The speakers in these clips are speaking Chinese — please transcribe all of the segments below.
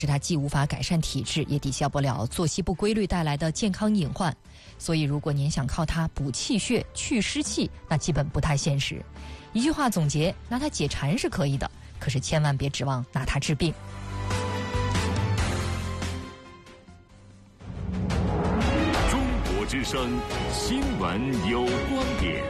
是它既无法改善体质，也抵消不了作息不规律带来的健康隐患。所以如果您想靠它补气血、去湿气，那基本不太现实。一句话总结，拿它解馋是可以的，可是千万别指望拿它治病。 中国之声新闻有观点。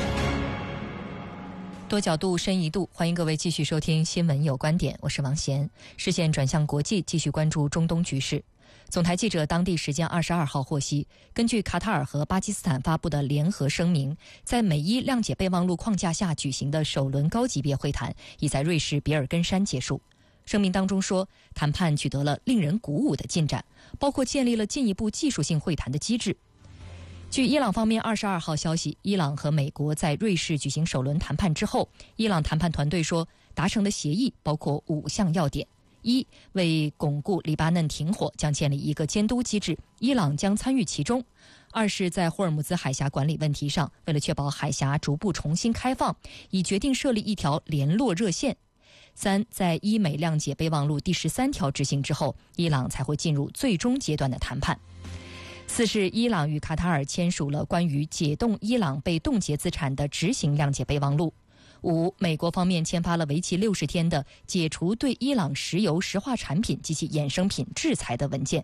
多角度深一度，欢迎各位继续收听新闻有观点，我是王贤。视线转向国际，继续关注中东局势。总台记者当地时间22号获悉，根据卡塔尔和巴基斯坦发布的联合声明，在美伊谅解备忘录框架下举行的首轮高级别会谈已在瑞士比尔根山结束。声明当中说，谈判取得了令人鼓舞的进展，包括建立了进一步技术性会谈的机制。据伊朗方面22号消息，伊朗和美国在瑞士举行首轮谈判之后，伊朗谈判团队说，达成的协议包括5项要点：一、为巩固黎巴嫩停火，将建立一个监督机制，伊朗将参与其中；二是在霍尔木兹海峡管理问题上，为了确保海峡逐步重新开放，已决定设立一条联络热线；三、在伊美谅解备忘录第13条执行之后，伊朗才会进入最终阶段的谈判；四是伊朗与卡塔尔签署了关于解冻伊朗被冻结资产的执行谅解备忘录；五、美国方面签发了为期60天的解除对伊朗石油石化产品及其衍生品制裁的文件。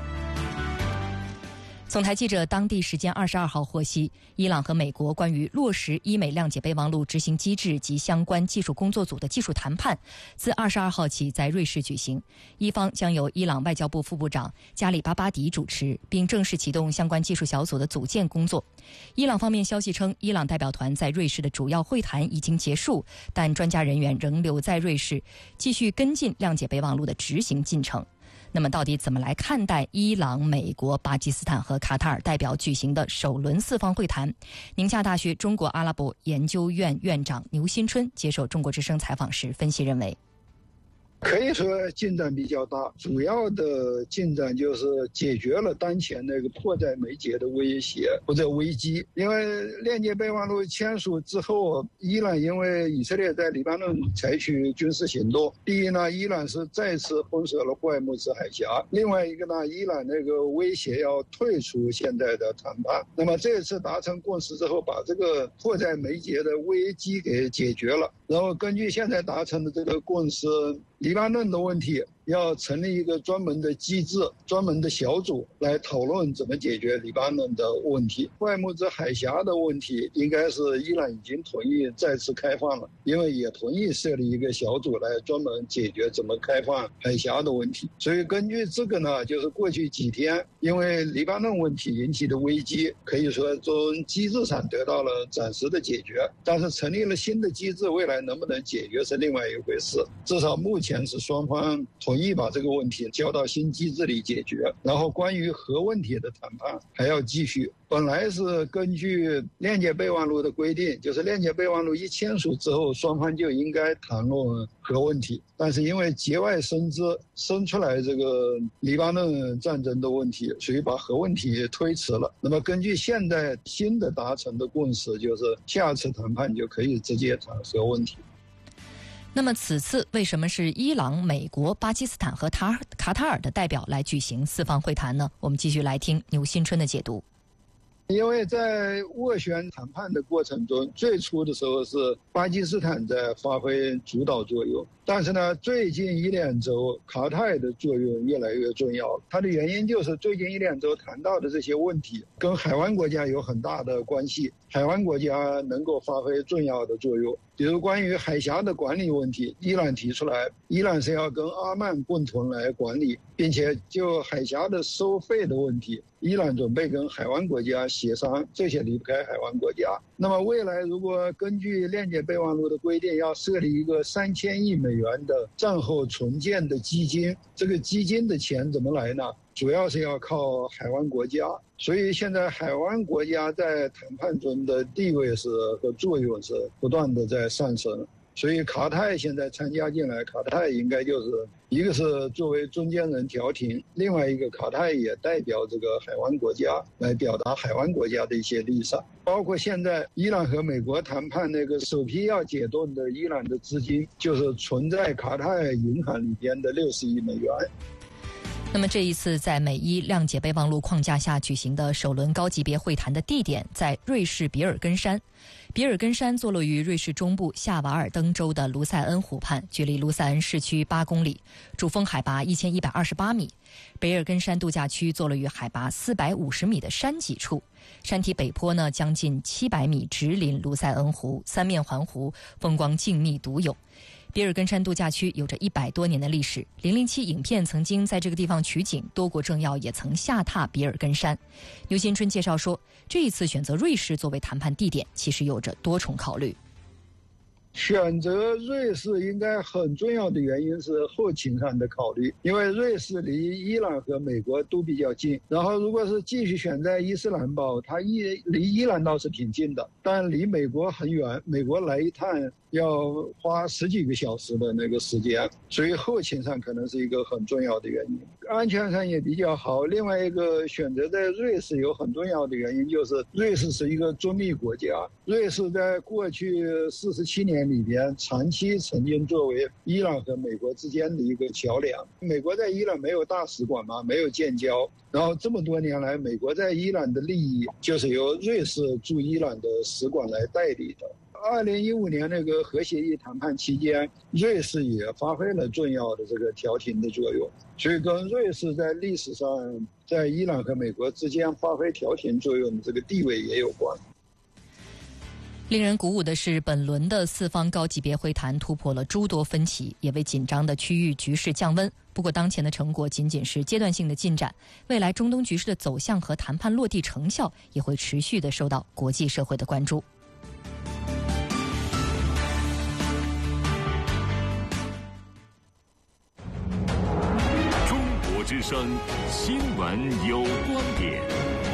总台记者当地时间22号获悉，伊朗和美国关于落实伊美谅解备忘录执行机制及相关技术工作组的技术谈判，自22号起在瑞士举行。一方将由伊朗外交部副部长加里巴巴迪主持，并正式启动相关技术小组的组建工作。伊朗方面消息称，伊朗代表团在瑞士的主要会谈已经结束，但专家人员仍留在瑞士，继续跟进谅解备忘录的执行进程。那么到底怎么来看待伊朗、美国、巴基斯坦和卡塔尔代表举行的首轮4方会谈？宁夏大学中国阿拉伯研究院院长牛新春接受中国之声采访时分析认为， 可以说进展比较大，主要的进展就是解决了当前那个迫在眉睫的威胁或者危机。因为谅解备忘录签署之后，伊朗因为以色列在黎巴嫩采取军事行动，第一呢，伊朗是再次封锁了霍尔木兹海峡；另外一个呢，伊朗那个威胁要退出现在的谈判。那么这次达成共识之后，把这个迫在眉睫的危机给解决了。然后根据现在达成的这个共识，黎巴嫩的问题要成立一个专门的机制、专门的小组来讨论怎么解决黎巴嫩的问题。霍尔木兹海峡的问题应该是伊朗已经同意再次开放了，因为也同意设立一个小组来专门解决怎么开放海峡的问题。所以根据这个呢，就是过去几天因为黎巴嫩问题引起的危机，可以说从机制上得到了暂时的解决，但是成立了新的机制，未来能不能解决是另外一回事。至少目前是双方同意把这个问题交到新机制里解决，然后关于核问题的谈判还要继续。本来是根据谅解备忘录的规定，就是谅解备忘录一签署之后，双方就应该谈论核问题，但是因为节外生枝，生出来这个黎巴嫩战争的问题，所以把核问题推迟了。那么根据现在新的达成的共识，就是下次谈判就可以直接谈核问题。 那么此次为什么是伊朗、美国、巴基斯坦和卡塔尔的代表来举行4方会谈呢？我们继续来听牛新春的解读。 因为在斡旋谈判的过程中，最初的时候是巴基斯坦在发挥主导作用，但是呢，最近1-2周卡塔尔的作用越来越重要了。它的原因就是最近1-2周谈到的这些问题跟海湾国家有很大的关系，海湾国家能够发挥重要的作用。比如关于海峡的管理问题，伊朗提出来，伊朗是要跟阿曼共同来管理，并且就海峡的收费的问题，伊朗准备跟海湾国家协商，这些离不开海湾国家。那么未来如果根据谅解备忘录的规定，要设立一个3000亿美元的战后重建的基金，这个基金的钱怎么来呢？主要是要靠海湾国家，所以现在海湾国家在谈判中的地位和作用是不断的在上升。所以卡塔尔现在参加进来，卡塔尔应该就是一个是作为中间人调停，另外一个卡塔尔也代表这个海湾国家来表达海湾国家的一些立场。包括现在伊朗和美国谈判那个首批要解冻的伊朗的资金，就是存在卡塔尔银行里边的60亿美元。 那么这一次在美伊谅解备忘录框架下举行的首轮高级别会谈的地点在瑞士比尔根山。比尔根山坐落于瑞士中部夏瓦尔登州的卢塞恩湖畔，距离卢塞恩市区8公里，主峰海拔1128米。比尔根山度假区坐落于海拔450米的山脊处，山体北坡呢将近700米，直临卢塞恩湖，三面环湖，风光静谧独有。比尔根山度假区有着100多年的历史，007影片曾经在这个地方取景，多国政要也曾下榻比尔根山。牛新春介绍说，这一次选择瑞士作为谈判地点，其实有着多重考虑。 选择瑞士应该很重要的原因是后勤上的考虑，因为瑞士离伊朗和美国都比较近，然后如果是继续选在伊斯兰堡，它离伊朗倒是挺近的，但离美国很远，美国来一趟要花10几个小时的那个时间，所以后勤上可能是一个很重要的原因。安全上也比较好。另外一个选择在瑞士有很重要的原因，就是瑞士是一个中立国家，瑞士在过去47年里边长期曾经作为伊朗和美国之间的一个桥梁。美国在伊朗没有大使馆嘛，没有建交，然后这么多年来美国在伊朗的利益就是由瑞士驻伊朗的使馆来代理的。2015年那个核协议谈判期间，瑞士也发挥了重要的这个调停的作用，所以跟瑞士在历史上在伊朗和美国之间发挥调停作用的这个地位也有关。 令人鼓舞的是，本轮的4方高级别会谈突破了诸多分歧，也为紧张的区域局势降温。不过当前的成果仅仅是阶段性的进展，未来中东局势的走向和谈判落地成效也会持续地受到国际社会的关注。 之声新闻有观点。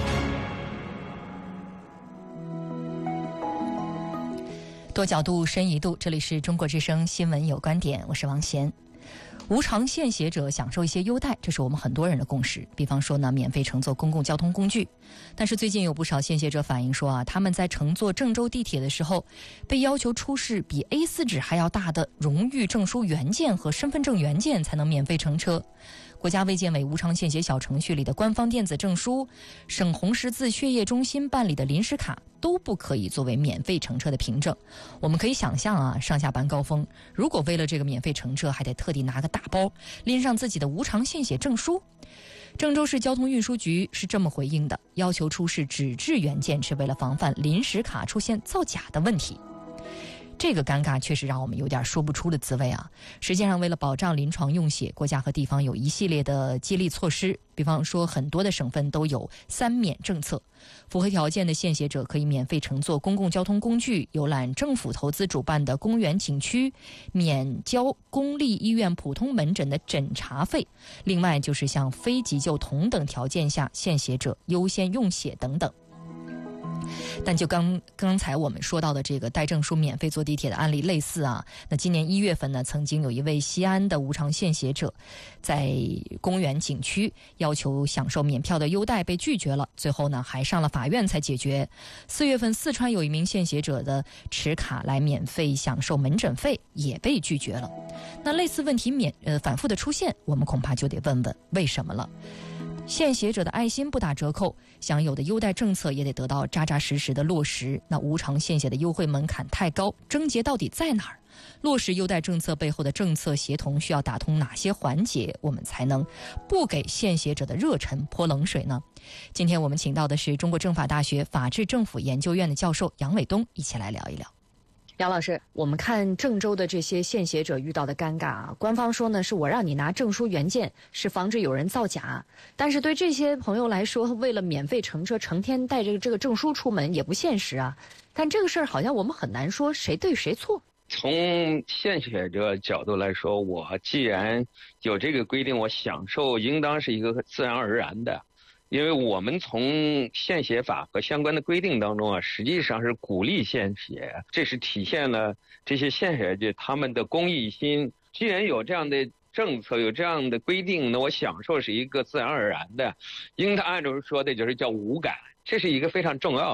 多角度深一度，这里是中国之声新闻有观点，我是王贤。无偿献血者享受一些优待，这是我们很多人的共识。比方说呢，免费乘坐公共交通工具。但是最近有不少献血者反映说啊，他们在乘坐郑州地铁的时候，被要求出示比 A4 纸还要大的荣誉证书原件和身份证原件才能免费乘车。国家卫健委无偿献血小程序里的官方电子证书、省红十字血液中心办理的临时卡都不可以作为免费乘车的凭证。我们可以想象啊，上下班高峰，如果为了这个免费乘车还得特地拿个大包拎上自己的无偿献血证书。郑州市交通运输局是这么回应的，要求出示纸质原件是为了防范临时卡出现造假的问题。这个尴尬确实让我们有点说不出的滋味啊！实际上，为了保障临床用血，国家和地方有一系列的激励措施。比方说，很多的省份都有3免政策，符合条件的献血者可以免费乘坐公共交通工具，游览政府投资主办的公园景区，免交公立医院普通门诊的诊查费。另外，就是像非急救同等条件下，献血者优先用血等等。但就刚才我们说到的这个带证书免费坐地铁的案例类似啊，那今年1月份呢，曾经有一位西安的无偿献血者在公园景区要求享受免票的优待被拒绝了，最后呢还上了法院才解决。4月份四川有一名献血者的持卡来免费享受门诊费也被拒绝了。那类似问题反复的出现，我们恐怕就得问问为什么了。献血者的爱心不打折扣，享有的优待政策也得得到扎扎实实的落实。那无偿献血的优惠门槛太高，症结到底在哪儿？落实优待政策背后的政策协同需要打通哪些环节，我们才能不给献血者的热忱泼冷水呢？今天我们请到的是中国政法大学法治政府研究院的教授杨伟东，一起来聊一聊。杨老师，我们看郑州的这些献血者遇到的尴尬啊，官方说呢是我让你拿证书原件，是防止有人造假。但是对这些朋友来说，为了免费乘车，成天带着这个证书出门也不现实啊。但这个事儿好像我们很难说谁对谁错。 从献血者角度来说，我既然有这个规定，我享受应当是一个自然而然的。因为我们从献血法和相关的规定当中啊，实际上是鼓励献血，这是体现了这些献血者他们的公益心。既然有这样的政策，有这样的规定，那我享受是一个自然而然的，应当按照说的就是叫无感，这是一个非常重要的。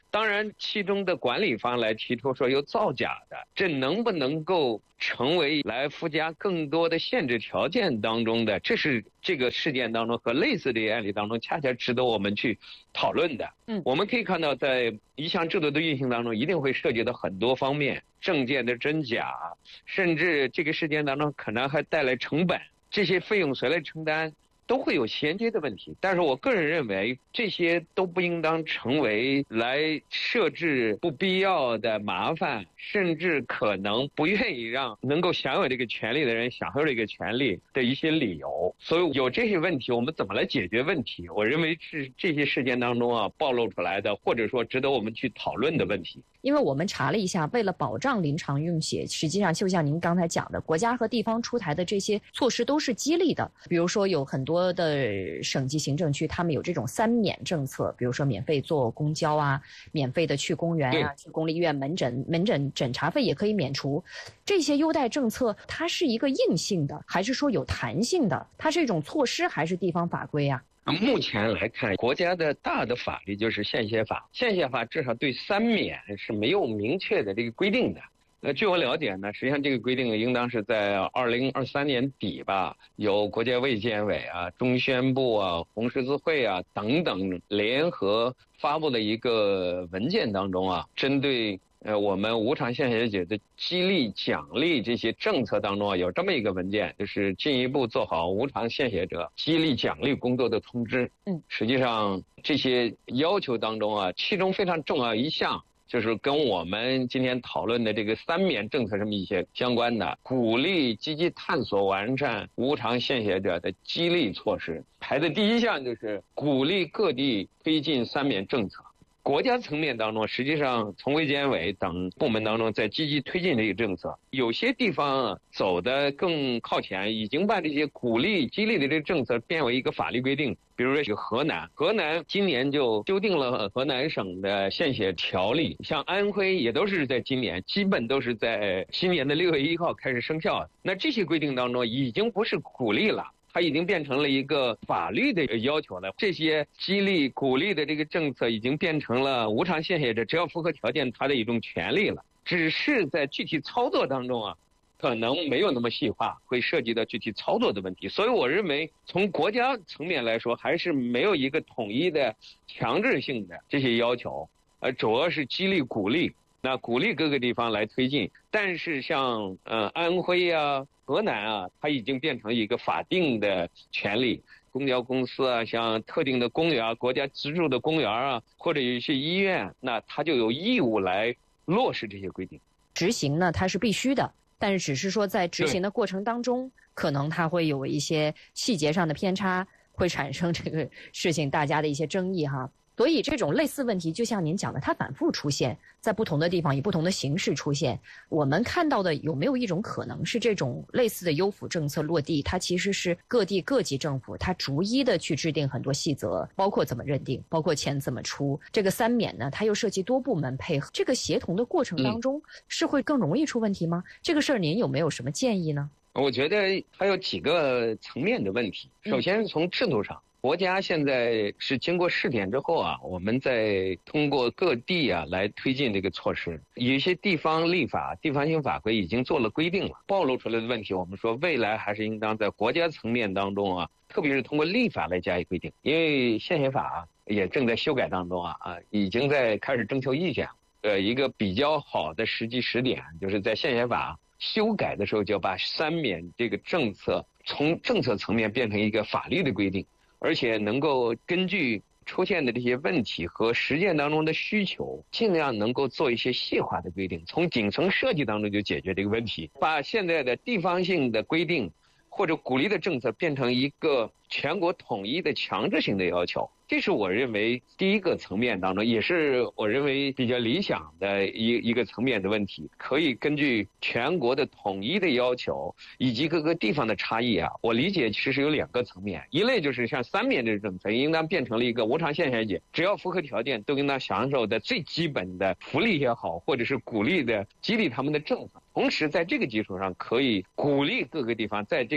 当然，其中的管理方来提出说有造假的，这能不能够成为来附加更多的限制条件当中的？这是这个事件当中和类似的案例当中，恰恰值得我们去讨论的。我们可以看到，在一项制度的运行当中，一定会涉及到很多方面，证件的真假，甚至这个事件当中可能还带来成本，这些费用谁来承担？都会有衔接的问题，但是我个人认为这些都不应当成为来设置不必要的麻烦，甚至可能不愿意让能够享有这个权利的人享受这个权利的一些理由。所以有这些问题，我们怎么来解决问题？我认为是这些事件当中暴露出来的，或者说值得我们去讨论的问题。 因为我们查了一下，为了保障临场运血，实际上就像您刚才讲的，国家和地方出台的这些措施都是激励的。比如说有很多的省级行政区，他们有这种3免政策，比如说免费坐公交啊，免费的去公园啊，去公立医院门诊诊查费也可以免除。这些优待政策，它是一个硬性的，还是说有弹性的？它是一种措施还是地方法规啊？ 目前来看，国家的大的法律就是宪协法，宪协法至少对3免是没有明确的这个规定的。据我了解呢，实际上这个规定应当是在2023年底吧，由国家卫健委啊、中宣部啊、红十字会啊等等联合发布的一个文件当中针对我们无偿献血者的激励奖励这些政策当中有这么一个文件，就是进一步做好无偿献血者激励奖励工作的通知。实际上这些要求当中其中非常重要一项就是跟我们今天讨论的这个3免政策这么一些相关的，鼓励积极探索完善无偿献血者的激励措施。排的第一项就是鼓励各地推进3免政策。国家层面当中，实际上从卫健委等部门当中在积极推进这个政策，有些地方走得更靠前，已经把这些鼓励激励的这个政策变为一个法律规定。比如说这个河南今年就修订了河南省的献血条例，像安徽也都是在今年，基本都是在今年的6月1号开始生效。那这些规定当中已经不是鼓励了，它已经变成了一个法律的要求了。这些激励鼓励的这个政策已经变成了无偿献血者只要符合条件他的一种权利了，只是在具体操作当中可能没有那么细化，会涉及到具体操作的问题。所以我认为从国家层面来说，还是没有一个统一的强制性的这些要求，主要是激励鼓励，那鼓励各个地方来推进。但是像安徽河南它已经变成一个法定的权利，公交公司像特定的公园，国家资助的公园或者有一些医院，那它就有义务来落实这些规定。 执行呢，它是必须的，但是只是说在执行的过程当中，可能它会有一些细节上的偏差，会产生这个事情大家的一些争议所以这种类似问题，就像您讲的，它反复出现在不同的地方，以不同的形式出现。我们看到的有没有一种可能是，这种类似的优抚政策落地，它其实是各地各级政府它逐一的去制定很多细则，包括怎么认定，包括钱怎么出。这个3免呢，它又涉及多部门配合，这个协同的过程当中，是会更容易出问题吗？这个事儿您有没有什么建议呢？ 我觉得还有几个层面的问题。首先从制度上，国家现在是经过试点之后我们在通过各地来推进这个措施。有一些地方立法、地方性法规已经做了规定了，暴露出来的问题，我们说未来还是应当在国家层面当中特别是通过立法来加以规定。因为献血法也正在修改当中已经在开始征求意见。一个比较好的时机时点，就是在献血法修改的时候，就把3免这个政策从政策层面变成一个法律的规定，而且能够根据出现的这些问题和实践当中的需求，尽量能够做一些细化的规定，从顶层设计当中就解决这个问题，把现在的地方性的规定或者鼓励的政策变成一个全国统一的强制性的要求。这是我认为第一个层面当中，也是我认为比较理想的一个层面的问题，可以根据全国的统一的要求以及各个地方的差异我理解其实有2个层面。一类就是像3免这个政策应当变成了一个无偿献血者只要符合条件都应当享受的最基本的福利也好，或者是鼓励的激励他们的政策。同时在这个基础上，可以鼓励各个地方在这个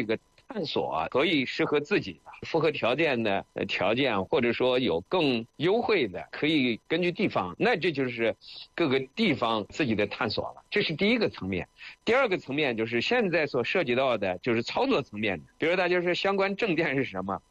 探索可以适合自己的、符合条件的条件，或者说有更优惠的，可以根据地方，那这就是各个地方自己的探索了。这是第一个层面。第二个层面就是现在所涉及到的就是操作层面的，比如大家说相关证件是什么？